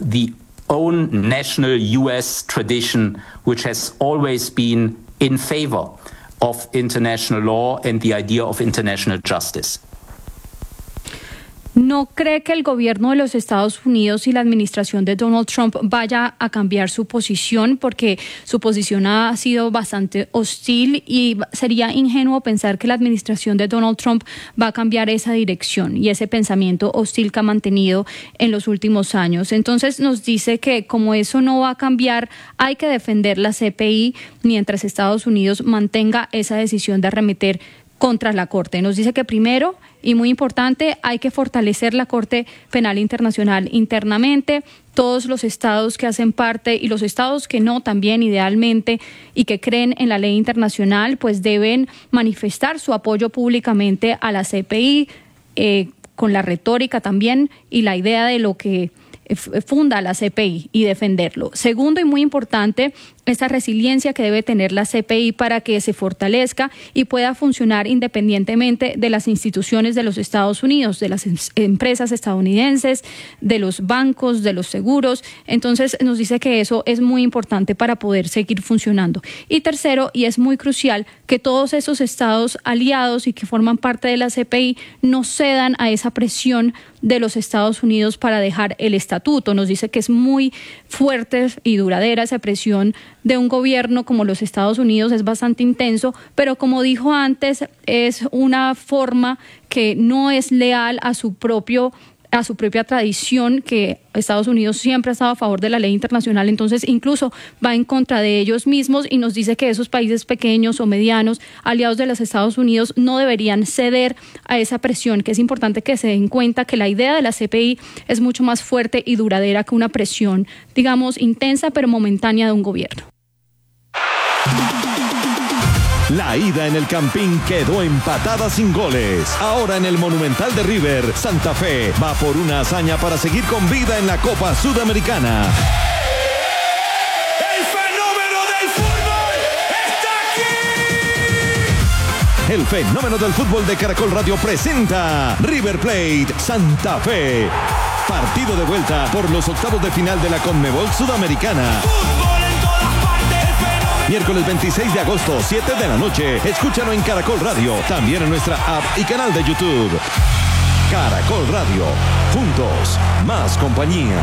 US tradition, which has always been in favor of international law and the idea of international justice. ¿No cree que el gobierno de los Estados Unidos y la administración de Donald Trump vaya a cambiar su posición? Porque su posición ha sido bastante hostil y sería ingenuo pensar que la administración de Donald Trump va a cambiar esa dirección y ese pensamiento hostil que ha mantenido en los últimos años. Entonces nos dice que como eso no va a cambiar, hay que defender la CPI mientras Estados Unidos mantenga esa decisión de arremeter contra la Corte. Nos dice que primero, y muy importante, hay que fortalecer la Corte Penal Internacional internamente. Todos los estados que hacen parte y los estados que no también idealmente y que creen en la ley internacional, pues deben manifestar su apoyo públicamente a la CPI con la retórica también y la idea de lo que funda la CPI y defenderlo. Segundo y muy importante, esa resiliencia que debe tener la CPI para que se fortalezca y pueda funcionar independientemente de las instituciones de los Estados Unidos, de las empresas estadounidenses, de los bancos, de los seguros. Entonces nos dice que eso es muy importante para poder seguir funcionando. Y tercero, y es muy crucial, que todos esos estados aliados y que forman parte de la CPI no cedan a esa presión de los Estados Unidos para dejar el estatuto. Nos dice que es muy fuerte y duradera esa presión de un gobierno como los Estados Unidos, es bastante intenso, pero como dijo antes, es una forma que no es leal a su propia tradición, que Estados Unidos siempre ha estado a favor de la ley internacional, entonces incluso va en contra de ellos mismos y nos dice que esos países pequeños o medianos, aliados de los Estados Unidos, no deberían ceder a esa presión, que es importante que se den cuenta que la idea de la CPI es mucho más fuerte y duradera que una presión, digamos, intensa pero momentánea de un gobierno. La ida en el Campín quedó empatada sin goles. Ahora en el Monumental de River, Santa Fe va por una hazaña para seguir con vida en la Copa Sudamericana. ¡El fenómeno del fútbol está aquí! El fenómeno del fútbol de Caracol Radio presenta River Plate Santa Fe. Partido de vuelta por los octavos de final de la Conmebol Sudamericana. Miércoles 26 de agosto, 7 de la noche. Escúchalo en Caracol Radio, también en nuestra app y canal de YouTube. Caracol Radio, juntos, más compañía.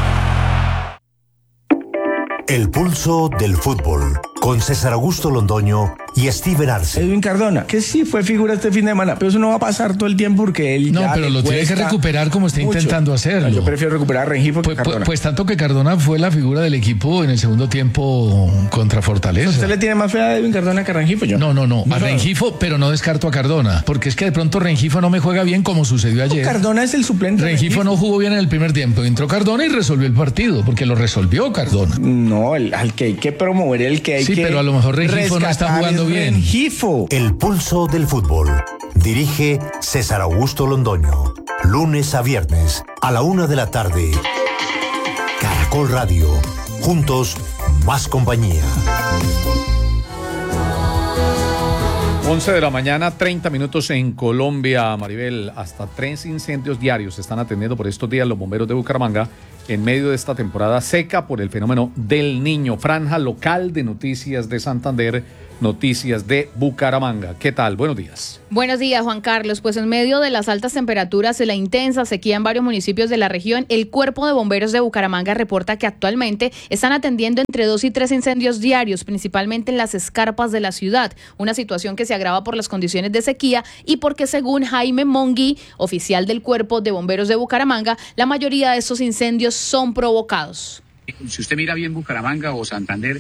El pulso del fútbol, con César Augusto Londoño y Steven Arce. Edwin Cardona, que sí fue figura este fin de semana, pero eso no va a pasar todo el tiempo porque él no, pero lo tiene que recuperar como está mucho intentando hacerlo. No, yo prefiero recuperar a Rengifo que Cardona. Pues tanto que Cardona fue la figura del equipo en el segundo tiempo contra Fortaleza. ¿Usted le tiene más fe a Edwin Cardona que a Rengifo? Yo. No, a Rengifo, pero no descarto a Cardona, porque es que de pronto Rengifo no me juega bien como sucedió ayer. Cardona es el suplente. Rengifo no jugó bien en el primer tiempo, entró Cardona y resolvió el partido, porque lo resolvió Cardona. No, al que hay que promover, el que hay que... Sí, pero a lo mejor Rengifo no está jugando bien. Rengifo. El pulso del fútbol. Dirige César Augusto Londoño. Lunes a viernes a la 1 de la tarde. Caracol Radio. Juntos, más compañía. 11 de la mañana, 30 minutos en Colombia, Maribel. Hasta 3 incendios diarios se están atendiendo por estos días los bomberos de Bucaramanga en medio de esta temporada seca por el fenómeno del Niño. Franja local de Noticias de Santander, Noticias de Bucaramanga. ¿Qué tal? Buenos días. Buenos días, Juan Carlos. Pues en medio de las altas temperaturas y la intensa sequía en varios municipios de la región, el Cuerpo de Bomberos de Bucaramanga reporta que actualmente están atendiendo entre 2 y 3 incendios diarios, principalmente en las escarpas de la ciudad, una situación que se agrava por las condiciones de sequía y porque, según Jaime Mongui, oficial del Cuerpo de Bomberos de Bucaramanga, la mayoría de estos incendios son provocados. Si usted mira bien Bucaramanga o Santander,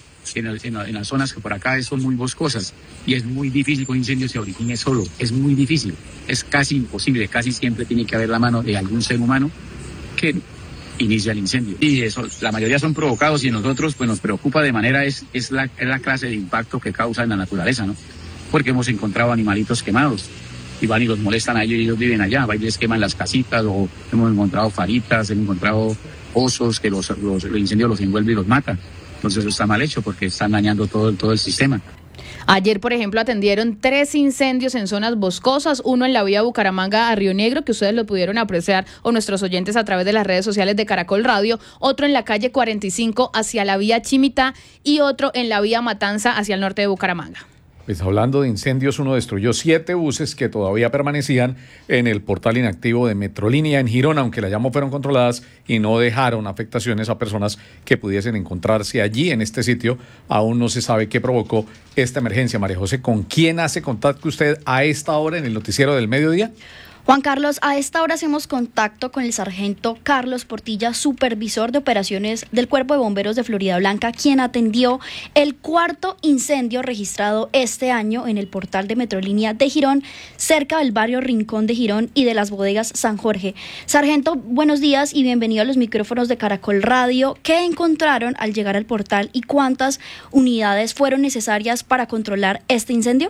en las zonas que por acá son muy boscosas y es muy difícil que un incendio se origine solo, es muy difícil, es casi imposible, casi siempre tiene que haber la mano de algún ser humano que inicia el incendio. Y eso, la mayoría son provocados y nosotros pues nos preocupa de manera, es la clase de impacto que causa en la naturaleza, ¿no? Porque hemos encontrado animalitos quemados y van y los molestan a ellos y ellos viven allá, van y les queman las casitas, o hemos encontrado faritas, hemos encontrado osos que los incendios los envuelve y los mata. Entonces eso está mal hecho porque están dañando todo el sistema. Ayer, por ejemplo, atendieron 3 incendios en zonas boscosas, uno en la vía Bucaramanga a Río Negro, que ustedes lo pudieron apreciar, o nuestros oyentes a través de las redes sociales de Caracol Radio, otro en la calle 45 hacia la vía Chimitá y otro en la vía Matanza hacia el norte de Bucaramanga. Pues hablando de incendios, uno destruyó 7 buses que todavía permanecían en el portal inactivo de Metrolínea en Girón, aunque las llamas fueron controladas y no dejaron afectaciones a personas que pudiesen encontrarse allí en este sitio. Aún no se sabe qué provocó esta emergencia. María José, ¿con quién hace contacto usted a esta hora en el noticiero del mediodía? Juan Carlos, a esta hora hacemos contacto con el sargento Carlos Portilla, supervisor de operaciones del Cuerpo de Bomberos de Florida Blanca, quien atendió el 4º incendio registrado este año en el portal de Metrolínea de Girón, cerca del barrio Rincón de Girón y de las bodegas San Jorge. Sargento, buenos días y bienvenido a los micrófonos de Caracol Radio. ¿Qué encontraron al llegar al portal y cuántas unidades fueron necesarias para controlar este incendio?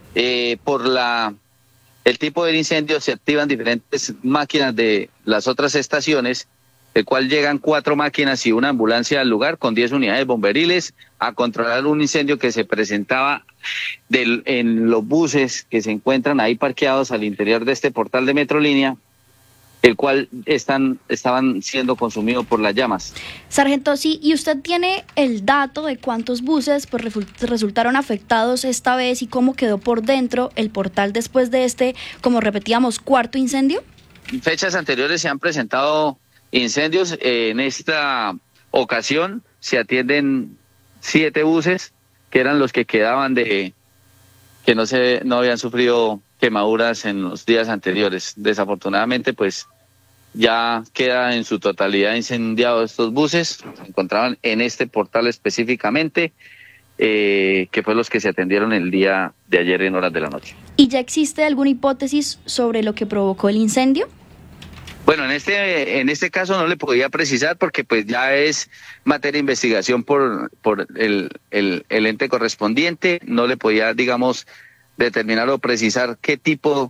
El tipo de incendio se activan diferentes máquinas de las otras estaciones, el cual llegan 4 máquinas y una ambulancia al lugar con 10 unidades bomberiles a controlar un incendio que se presentaba en los buses que se encuentran ahí parqueados al interior de este portal de Metrolínea, el cual estaban siendo consumidos por las llamas. Sargento, sí, ¿y usted tiene el dato de cuántos buses pues resultaron afectados esta vez y cómo quedó por dentro el portal después de este, como repetíamos, 4º incendio? En fechas anteriores se han presentado incendios. En esta ocasión se atienden 7 buses, que eran los que quedaban que no habían sufrido quemaduras en los días anteriores. Desafortunadamente, pues ya queda en su totalidad incendiados estos buses. Se encontraban en este portal específicamente, que fue los que se atendieron el día de ayer en horas de la noche. ¿Y ya existe alguna hipótesis sobre lo que provocó el incendio? Bueno, en este caso no le podía precisar porque pues ya es materia de investigación por el ente correspondiente. No le podía, digamos, determinar o precisar qué tipo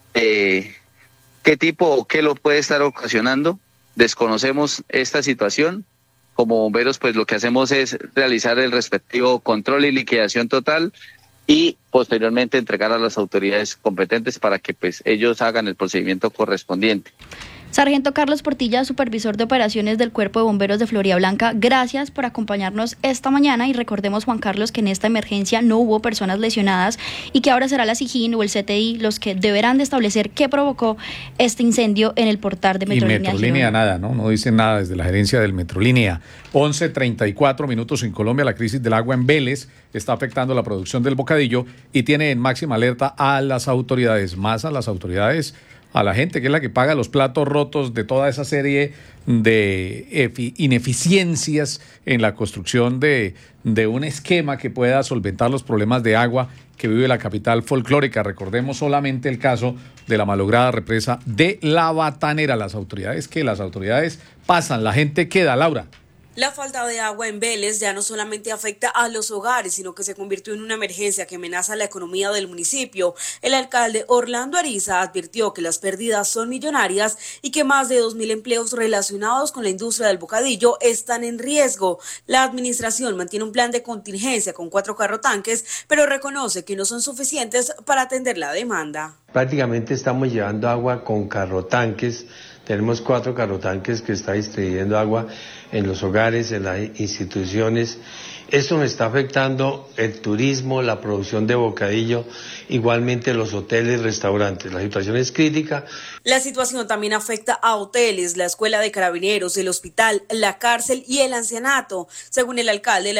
o qué lo puede estar ocasionando. Desconocemos esta situación. Como bomberos, pues lo que hacemos es realizar el respectivo control y liquidación total y posteriormente entregar a las autoridades competentes para que pues ellos hagan el procedimiento correspondiente. Sargento Carlos Portilla, supervisor de operaciones del Cuerpo de Bomberos de Florida Blanca, gracias por acompañarnos esta mañana y recordemos, Juan Carlos, que en esta emergencia no hubo personas lesionadas y que ahora será la SIGIN o el CTI los que deberán de establecer qué provocó este incendio en el portal de Metrolínea. Y Metrolínea nada, ¿no? No dicen nada desde la gerencia del Metrolínea. 11:34 minutos en Colombia. La crisis del agua en Vélez está afectando la producción del bocadillo y tiene en máxima alerta a las autoridades, a la gente que es la que paga los platos rotos de toda esa serie de ineficiencias en la construcción de un esquema que pueda solventar los problemas de agua que vive la capital folclórica. Recordemos solamente el caso de la malograda represa de La Batanera. Las autoridades pasan, la gente queda, Laura. La falta de agua en Vélez ya no solamente afecta a los hogares, sino que se convirtió en una emergencia que amenaza la economía del municipio. El alcalde Orlando Ariza advirtió que las pérdidas son millonarias y que más de 2.000 empleos relacionados con la industria del bocadillo están en riesgo. La administración mantiene un plan de contingencia con 4 carrotanques, pero reconoce que no son suficientes para atender la demanda. Prácticamente estamos llevando agua con carrotanques. Tenemos 4 carrotanques que está distribuyendo agua en los hogares, en las instituciones. Esto nos está afectando el turismo, la producción de bocadillo, igualmente los hoteles, restaurantes. La situación es crítica. La situación también afecta a hoteles, la escuela de carabineros, el hospital, la cárcel y el ancianato. Según el alcalde,